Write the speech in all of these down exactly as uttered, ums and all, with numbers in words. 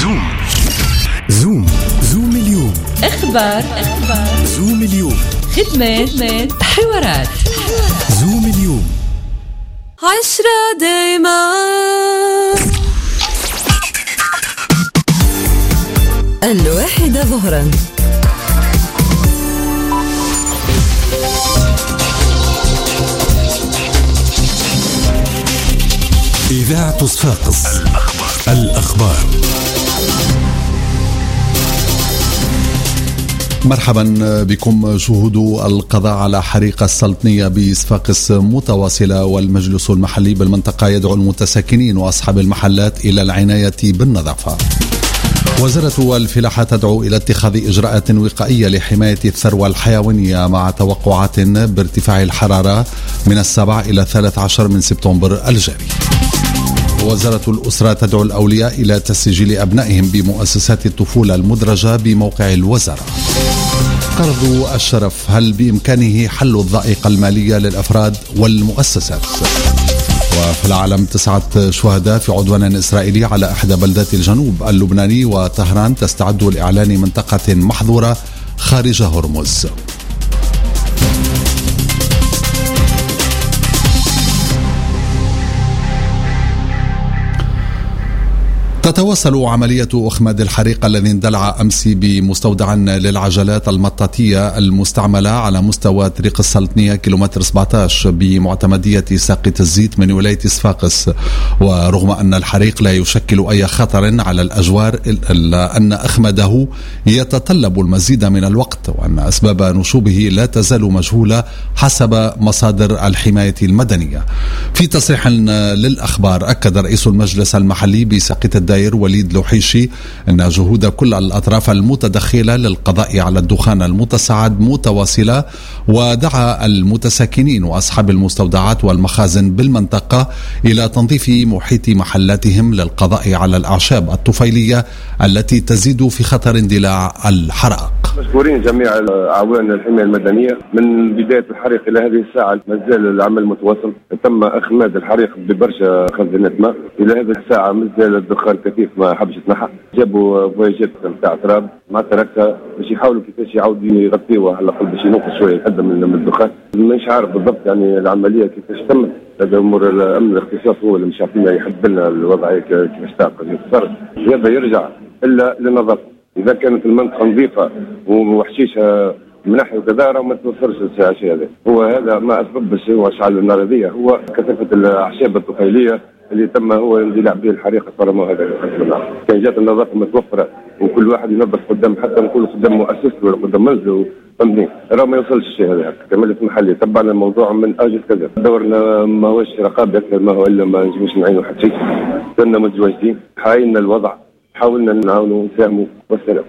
زوم زوم زوم اليوم. اخبار اخبار زوم اليوم. خدمات خدمات حوارات زوم اليوم. عشرة دايما الواحدة ظهرا. إذاعة صفاقس. الأخبار. الأخبار. مرحبا بكم. شهود القضاء على حريق السلطنية بصفاقس متواصلة، والمجلس المحلي بالمنطقة يدعو المتساكنين وأصحاب المحلات إلى العناية بالنظافة. وزارة الفلاحة تدعو إلى اتخاذ إجراءات وقائية لحماية الثروة الحيوانية مع توقعات بارتفاع الحرارة من السابع إلى الثالث عشر من سبتمبر الجاري. وزارة الأسرة تدعو الأولياء إلى تسجيل أبنائهم بمؤسسات الطفولة المدرجة بموقع الوزارة. قرض الشرف، هل بإمكانه حل الضائقة المالية للأفراد والمؤسسات؟ وفي العالم تسعة شهداء في عدوان إسرائيلي على إحدى بلدات الجنوب اللبناني، وطهران تستعد لإعلان منطقة محظورة خارج هرمز. تتواصل عملية إخماد الحريق الذي اندلع أمس بمستودع للعجلات المطاطية المستعملة على مستوى طريق السلطنية كيلومتر سبعة عشر بمعتمدية ساقية الزيت من ولاية صفاقس. ورغم أن الحريق لا يشكل أي خطر على الأجوار، إلا أن إخماده يتطلب المزيد من الوقت، وأن أسباب نشوبه لا تزال مجهولة حسب مصادر الحماية المدنية. في تصريح للأخبار أكد رئيس المجلس المحلي بساقية الداير وليد لوحيشي أن جهود كل الأطراف المتدخلة للقضاء على الدخان المتصاعد متواصلة، ودعا المتساكنين وأصحاب المستودعات والمخازن بالمنطقة إلى تنظيف محيط محلاتهم للقضاء على الأعشاب الطفيلية التي تزيد في خطر اندلاع الحرائق. مشكورين جميع أعوان الحماية المدنية. من بداية الحريق إلى هذه الساعة مازال العمل متواصل. تم إخماد الحريق ببرشا خزانات ماء. إلى هذه الساعة مازال الدخان كثيف ما حبش يتنحى. جابوا فواجات نتاع تراب مع تركة باش يحاولوا كيفاش يعاودوا يغطيوها على الأقل باش ينقص شوية يقدم من الدخان. مش عارف بالضبط يعني العملية كيفاش تمت. هذا أمور الأمن الاختصاص هو اللي مش عارفين يحدد لنا الوضعية كيفاش تعقد تصرف. هذا يرجع إلا للنظافة. إذا كانت المنطقة نظيفة وحشيشة من ناحية وكذا راه ما توصلش الشيء هذا. هو هذا ما أسبب باش هو أشعل النار هذه، هو كثافة الأعشاب الطفيلية اللي تم هو اندلاع به الحريق. فرما هذا كان جات النظافة متوفرة وكل واحد ينظف قدام، حتى نقول قدام مؤسسته ولا قدام منزله، فهمتني؟ راه ما يوصلش الشيء هذا. كمالة المحلي تبعنا الموضوع من أجل كذا. دورنا ما هوش رقابة أكثر ما هو إلا ما نجمش نعينوا حتى شيء. كنا متواجدين، حاولنا الوضع، حاولنا نعاونوا ونساهموا والسلام.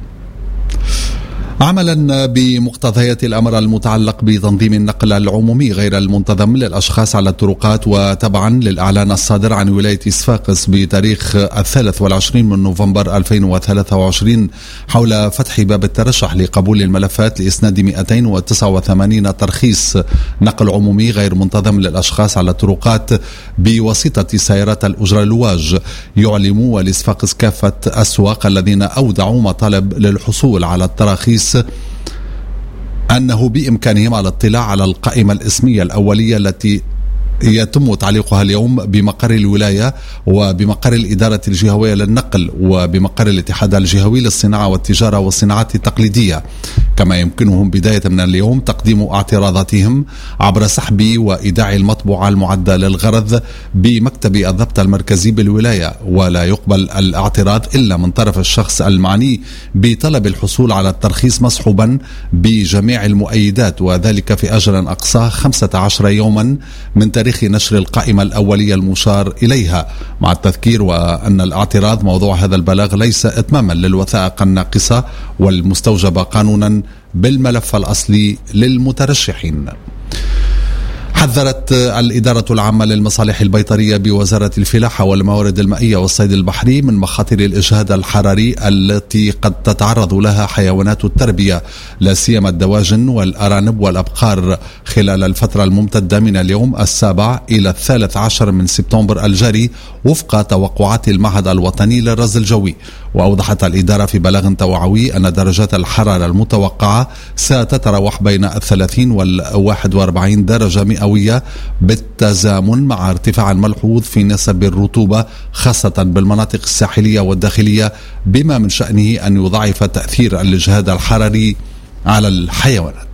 عملا بمقتضيات الأمر المتعلق بتنظيم النقل العمومي غير المنتظم للأشخاص على الطرقات، وتبعا للإعلان الصادر عن ولاية صفاقس بتاريخ الثالث والعشرين من نوفمبر ألفين وثلاثة وعشرين حول فتح باب الترشح لقبول الملفات لإسناد مئتين وتسعة وثمانين ترخيص نقل عمومي غير منتظم للأشخاص على الطرقات بواسطة سيارات الأجرة الواج. يعلم ولي صفاقس كافة أسواق الذين أودعوا مطالب للحصول على التراخيص أنه بإمكانهم الاطلاع على القائمة الاسمية الأولية التي يتم تعليقها اليوم بمقر الولاية وبمقر الإدارة الجهوية للنقل وبمقر الاتحاد الجهوي للصناعة والتجارة والصناعات التقليدية. كما يمكنهم بداية من اليوم تقديم اعتراضاتهم عبر سحب وإيداع المطبوعة المعدة للغرض بمكتب الضبط المركزي بالولاية، ولا يقبل الاعتراض إلا من طرف الشخص المعني بطلب الحصول على الترخيص مصحوبا بجميع المؤيدات، وذلك في أجر أقصاه خمسة عشر يوما من تاريخ نشر القائمة الأولية المشار إليها، مع التذكير وأن الاعتراض موضوع هذا البلاغ ليس إتماما للوثائق الناقصة والمستوجبة قانونا بالملف الأصلي للمترشحين. حذرت الإدارة العامة للمصالح البيطرية بوزارة الفلاحة والموارد المائية والصيد البحري من مخاطر الإجهاد الحراري التي قد تتعرض لها حيوانات التربية، لا سيما الدواجن والأرانب والأبقار، خلال الفترة الممتدة من اليوم السابع إلى الثالث عشر من سبتمبر الجاري وفق توقعات المعهد الوطني للرصد الجوي. وأوضحت الإدارة في بلاغ توعوي أن درجات الحرارة المتوقعة ستتراوح بين الثلاثين والواحد وأربعين درجة مئوية، بالتزامن مع ارتفاع ملحوظ في نسب الرطوبة خاصة بالمناطق الساحلية والداخلية، بما من شأنه أن يضاعف تأثير الإجهاد الحراري على الحيوانات.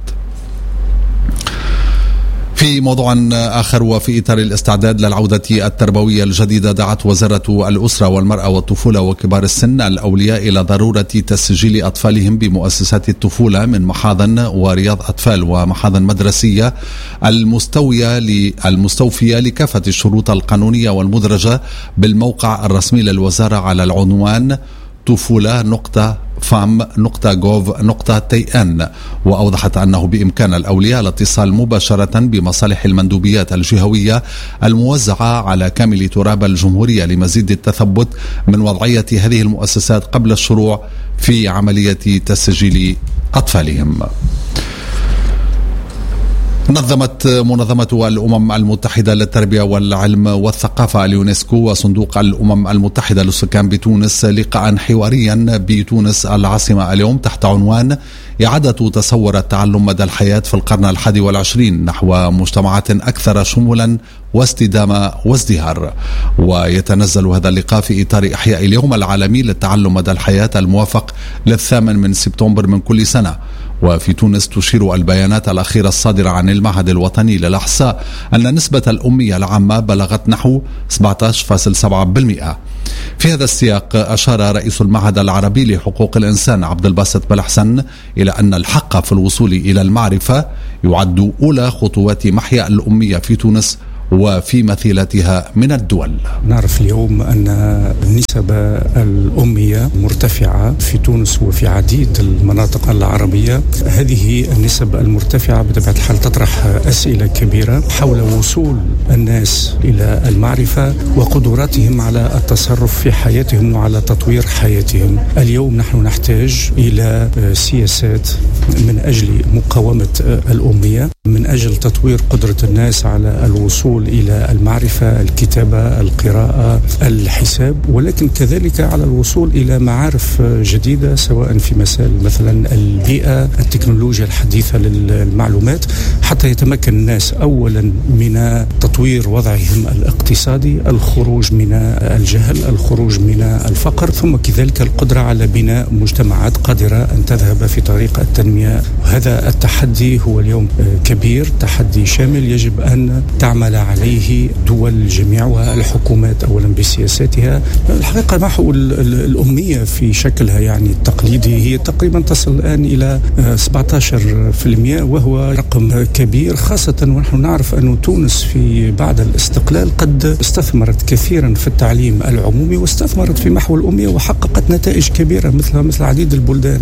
في موضوع آخر، وفي إطار الاستعداد للعودة التربوية الجديدة، دعت وزارة الأسرة والمرأة والطفولة وكبار السن الأولياء إلى ضرورة تسجيل أطفالهم بمؤسسات الطفولة من محاضن ورياض أطفال ومحاضن مدرسية المستوية المستوفية لكافة الشروط القانونية والمدرجة بالموقع الرسمي للوزارة على العنوان طفولة نقطة فام نقطة جوف نقطة تي ان. وأوضحت أنه بإمكان الأولياء الاتصال مباشرة بمصالح المندوبيات الجهوية الموزعة على كامل تراب الجمهورية لمزيد التثبت من وضعية هذه المؤسسات قبل الشروع في عملية تسجيل أطفالهم. نظمت منظمة الأمم المتحدة للتربية والعلم والثقافة اليونسكو وصندوق الأمم المتحدة للسكان بتونس لقاء حواريا بتونس العاصمة اليوم تحت عنوان إعادة تصور التعلم مدى الحياة في القرن الحادي والعشرين نحو مجتمعات أكثر شمولا واستدامة وازدهار. ويتنزل هذا اللقاء في إطار إحياء اليوم العالمي للتعلم مدى الحياة الموافق للثامن من سبتمبر من كل سنة. وفي تونس تشير البيانات الأخيرة الصادرة عن المعهد الوطني للإحصاء أن نسبة الأمية العامة بلغت نحو سبعة عشر فاصلة سبعة بالمئة. في هذا السياق أشار رئيس المعهد العربي لحقوق الإنسان عبد الباسط بلحسن إلى أن الحق في الوصول إلى المعرفة يعد أولى خطوات محيا الأمية في تونس وفي مثيلتها من الدول. نعرف اليوم أن نسب الأمية مرتفعة في تونس وفي عديد المناطق العربية. هذه النسب المرتفعة بطبيعة الحال تطرح أسئلة كبيرة حول وصول الناس إلى المعرفة وقدراتهم على التصرف في حياتهم وعلى تطوير حياتهم. اليوم نحن نحتاج إلى سياسات من أجل مقاومة الأمية، من أجل تطوير قدرة الناس على الوصول إلى المعرفة، الكتابة، القراءة، الحساب، ولكن كذلك على الوصول إلى معارف جديدة سواء في مسائل مثلا البيئة، التكنولوجيا الحديثة للمعلومات، حتى يتمكن الناس أولا من تطوير وضعهم الاقتصادي، الخروج من الجهل، الخروج من الفقر، ثم كذلك القدرة على بناء مجتمعات قادرة أن تذهب في طريق التنمية. وهذا التحدي هو اليوم كبير، تحدي شامل يجب أن تعمل عليه دول جميعها، الحكومات أولا بسياساتها. الحقيقة محو الأمية في شكلها يعني التقليدي هي تقريبا تصل الآن إلى سبعة عشر بالمئة، وهو رقم كبير، خاصة ونحن نعرف أن تونس في بعد الاستقلال قد استثمرت كثيرا في التعليم العمومي واستثمرت في محو الأمية وحققت نتائج كبيرة مثل مثل عديد البلدان.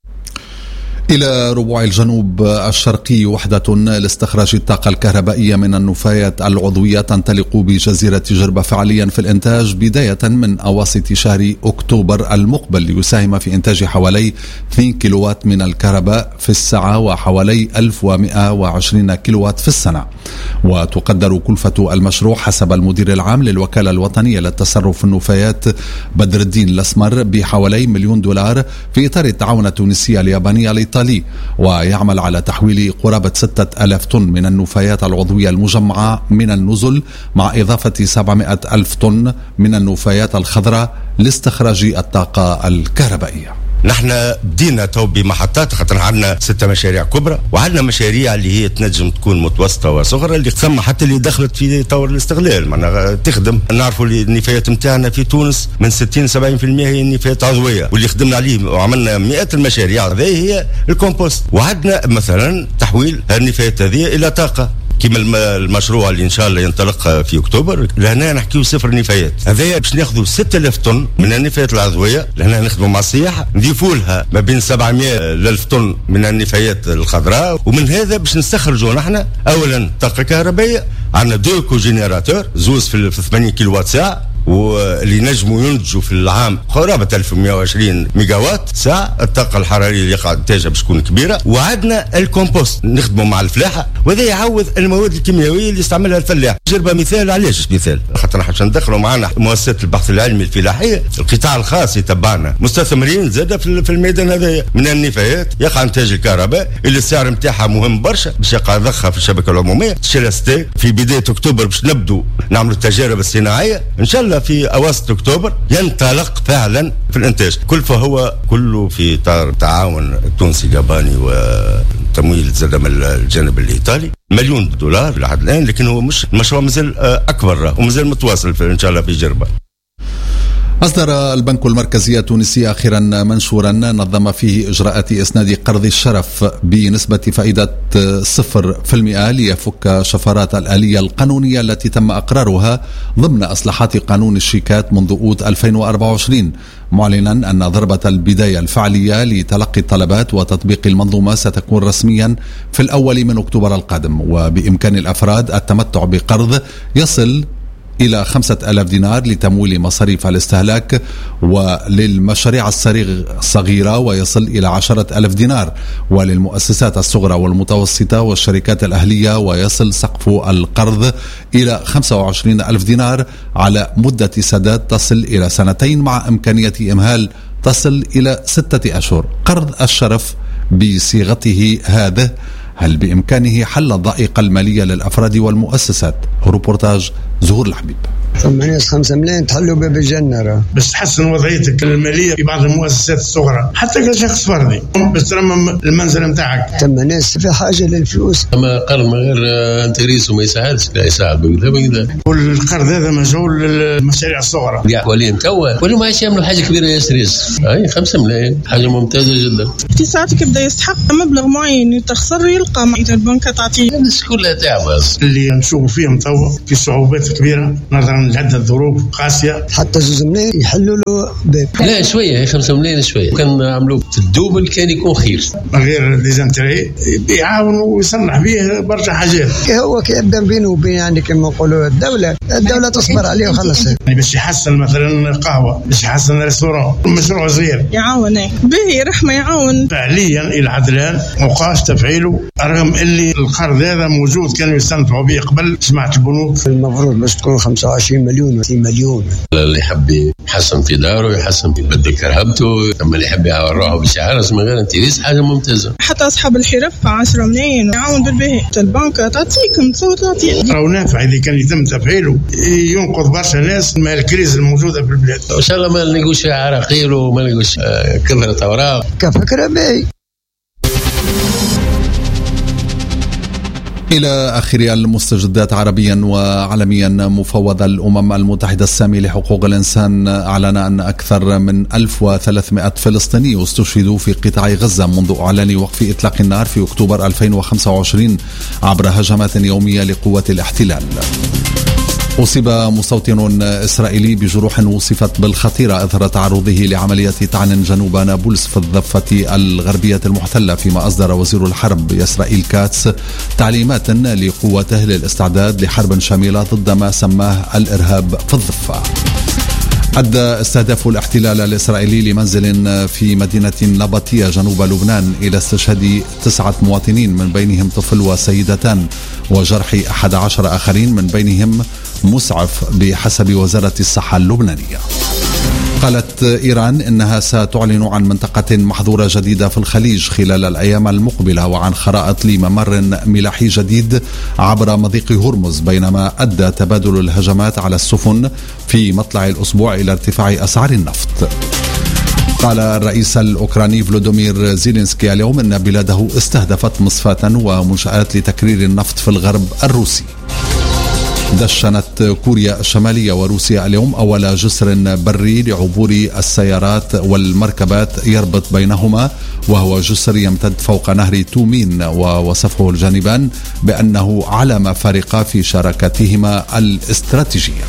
إلى ربوع الجنوب الشرقي وحدة لاستخراج الطاقة الكهربائية من النفايات العضوية تنطلق بجزيرة جربة فعليا في الإنتاج بداية من أواسط شهر أكتوبر المقبل، ليساهم في إنتاج حوالي اثنين كيلووات من الكهرباء في الساعة وحوالي ألف ومئة وعشرين كيلووات في السنة. وتقدر كلفة المشروع حسب المدير العام للوكالة الوطنية للتصرف في النفايات بدر الدين الأسمر بحوالي مليون دولار في إطار التعاون التونسي الياباني الإيطالي، ويعمل على تحويل قرابة ستة ألاف طن من النفايات العضوية المجمعة من النزل مع إضافة سبعمائة ألف طن من النفايات الخضراء لاستخراج الطاقة الكهربائية. نحن بدينا تو بمحطات، خاطر عندنا ستة مشاريع كبرى وعندنا مشاريع اللي هي تنجم تكون متوسطة وصغرى، اللي ثم حتى اللي دخلت في طور الاستغلال معناها تخدم. نعرفوا اللي النفايات نتاعنا في تونس من ستين سبعين بالمئة هي النفايات عضوية، واللي خدمنا عليه وعملنا مئات المشاريع هذه هي الكومبوست. وعندنا مثلا تحويل النفايات هذه إلى طاقة كيما المشروع اللي ان شاء الله ينطلق في اكتوبر، لهنا نحكيو صفر نفايات. هذايا باش ناخذوا ستة آلاف طن من النفايات العضويه، لهنا نخدموا مع السياحه، نضيفوا لها ما بين سبعمائة ألف طن من النفايات الخضراء، ومن هذا باش نستخرجوا نحن اولا طاقه كهربائيه. عندنا دو كو جينيراتور زوز في ثمانين كيلو وات ساعه، واللي نجموا ينتجوا في العام قرابة ألف ومئة وعشرين ميجا وات ساعة. الطاقة الحرارية اللي قاعد إنتاجها باش تكون كبيرة. وعندنا الكومبوست نخدموا مع الفلاحة، وهذا يعوض المواد الكيميائية اللي يستعملها الفلاح. جربة مثال، علاش مثال؟ خاطر حتى ندخلوا معنا مؤسسات البحث العلمي الفلاحية، القطاع الخاص يتبعنا مستثمرين زاد في الميدان هذايا من النفايات. يقع إنتاج الكهرباء اللي السعر نتاعها مهم برشا، باش يقع ضخها في الشبكة العمومية. شيلاستي في بداية أكتوبر باش نبدو نعملوا التجارب الصناعية إن شاء الله. في أواسط أكتوبر ينطلق فعلا في الإنتاج. كل فهو كله في إطار التعاون التونسي الياباني وتمويل زاد من الجانب الإيطالي. مليون دولار لحد الآن، لكن هو مش المشروع مازال أكبر ومازال متواصل إن شاء الله في جربة. أصدر البنك المركزي التونسي أخيرا منشورا نظم فيه إجراءات إسناد قرض الشرف بنسبة فائدة صفر في المئة ليفك شفرات الآلية القانونية التي تم أقرارها ضمن إصلاحات قانون الشيكات منذ أوت ألفين وأربعة وعشرين، معلنا أن ضربة البداية الفعلية لتلقي الطلبات وتطبيق المنظومة ستكون رسميا في الأول من أكتوبر القادم، وبإمكان الأفراد التمتع بقرض يصل إلى خمسة آلاف دينار لتمويل مصاريف الاستهلاك، وللمشاريع الصغيرة ويصل إلى عشرة ألاف دينار، وللمؤسسات الصغرى والمتوسطة والشركات الأهلية ويصل سقف القرض إلى خمسة وعشرين ألف دينار على مدة سداد تصل إلى سنتين، مع إمكانية إمهال تصل إلى ستة أشهر. قرض الشرف بصيغته هذه، هل بإمكانه حل الضائقة المالية للأفراد والمؤسسات؟ روبورتاج زهور الحبيب. ثم ناس خمسة ملايين تحلوا باب الجنة بس تحسن وضعيتك المالية في بعض المؤسسات الصغرى، حتى كشخص فردي بس ترمم المنزل نتاعك. ثم ناس في حاجة للفلوس. أما قرض من غير انتريس وما يساعدش، لا يساعد بقدر. والقرض هذا مجهول للمشاريع الصغرى. يا وليم توا ولا ما عادش يعملوا حاجة كبيرة يسريس. أي خمسة ملايين حاجة ممتازة جدا. في ساعتك يبدأ يستحق مبلغ معين يتخسر يلقى إذا البنك تعطيه. الناس كلها تعبان. اللي نشوف فيهم توا في صعوبات كبيرة نظرا لعدة ظروف قاسية. حتى زوز ملايين يحلوا له باب. لا شوية، هي خمسة ملايين شوية. كان عملوه في الدوبل كان يكون خير. من غير ديزانتري بيعاون ويصنع به برشا حاجات. هو كيبدا بينه وبين يعني كما نقولوا الدولة، الدولة تصبر عليه وخلص. يعني باش يحسن مثلا قهوة، باش يحسن ريستوران، مشروع صغير. يعاون به رحمة يعاون. فعليا إلى حد الآن مقاش تفعيله، رغم اللي القرض هذا موجود كانوا يستنفعوا به قبل سمعت البنوك. المفروض باش تكون خمسة وعشرين مليون وثلاثين مليون. اللي يحب يحسن في داره يحسن يبدل كرهبته، اما اللي يحب يعاون روحه باش يعرس من غير انتريس حاجه ممتازه. حتى اصحاب الحرف عشرة ملايين يعاون بالباهي، البنك تعطيكم تصور تعطيك. راهو نافع اذا كان يتم تفعيله، ينقذ برشا ناس من الكريز الموجوده في البلاد. ان شاء الله ما نلقوش فيها عراقيل وما نلقوش كثره اوراق. كفكره باهي. إلى آخر المستجدات عربيا وعالميا، مفوض الأمم المتحدة السامي لحقوق الإنسان أعلن أن أكثر من ألف وثلاثمائة فلسطيني استشهدوا في قطاع غزة منذ إعلان وقف إطلاق النار في أكتوبر ألفين وخمسة وعشرين عبر هجمات يومية لقوات الاحتلال. أصيب مستوطن إسرائيلي بجروح وصفت بالخطيرة أثر تعرضه لعملية طعن جنوب نابلس في الضفة الغربية المحتلة، فيما أصدر وزير الحرب إسرائيل كاتس تعليمات لقوته للاستعداد لحرب شاملة ضد ما سماه الإرهاب في الضفة. أدى استهداف الاحتلال الإسرائيلي لمنزل في مدينة نبطية جنوب لبنان إلى استشهاد تسعة مواطنين من بينهم طفل وسيدتان، وجرح أحد عشر آخرين من بينهم مسعف بحسب وزارة الصحة اللبنانية. قالت إيران إنها ستعلن عن منطقة محظورة جديدة في الخليج خلال الأيام المقبلة وعن خرائط لممر ملاحي جديد عبر مضيق هرمز، بينما أدى تبادل الهجمات على السفن في مطلع الأسبوع إلى ارتفاع أسعار النفط. قال الرئيس الأوكراني فلوديمير زيلينسكي اليوم أن بلاده استهدفت مصفاة ومنشآت لتكرير النفط في الغرب الروسي. دشنت كوريا الشمالية وروسيا اليوم أول جسر بري لعبور السيارات والمركبات يربط بينهما، وهو جسر يمتد فوق نهر تومين، ووصفه الجانبان بأنه علامة فارقة في شراكتهما الاستراتيجية.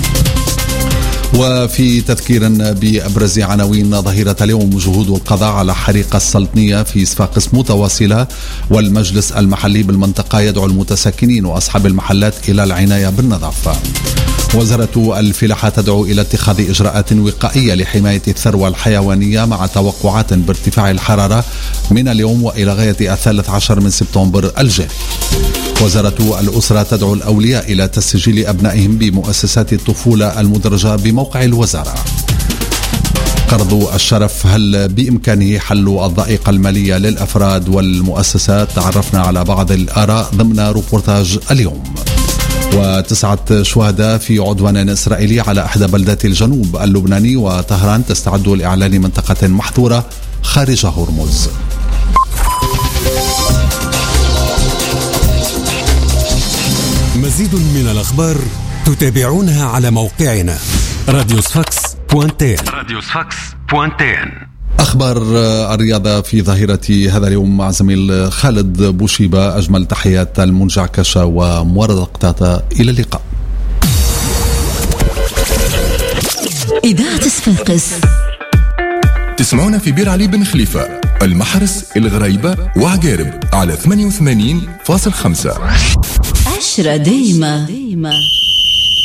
وفي تذكير بأبرز عناوين ظهيرة اليوم: جهود القضاء على حريق السلطنية في صفاقس متواصلة، والمجلس المحلي بالمنطقة يدعو المتساكنين وأصحاب المحلات إلى العناية بالنظافة. وزارة الفلاحة تدعو إلى اتخاذ إجراءات وقائية لحماية الثروة الحيوانية مع توقعات بارتفاع الحرارة من اليوم وإلى غاية الثالث عشر من سبتمبر الجاري. وزارة الأسرة تدعو الأولياء إلى تسجيل أبنائهم بمؤسسات الطفولة المدرجة بموقع الوزارة. قرض الشرف، هل بإمكانه حل الضائقة المالية للأفراد والمؤسسات؟ تعرفنا على بعض الآراء ضمن روبورتاج اليوم. وتسعة شهداء في عدوان إسرائيلي على إحدى بلدات الجنوب اللبناني، وطهران تستعد لإعلان منطقة محظورة خارج هرمز. مزيد من الأخبار تتابعونها على موقعنا راديو صفاقس بوانتين. راديو صفاقس بوانتين. أخبار الرياضة في ظهيرة هذا اليوم مع زميل خالد بوشيبة. أجمل تحيات المنجعكشة ومورد قطاطة، إلى اللقاء. إذاعة صفاقس تسمعونا في بير علي بن خليفة، المحرس، الغريبة وعقارب على ثمانية وثمانين فاصل خمسة. عشرة دايما.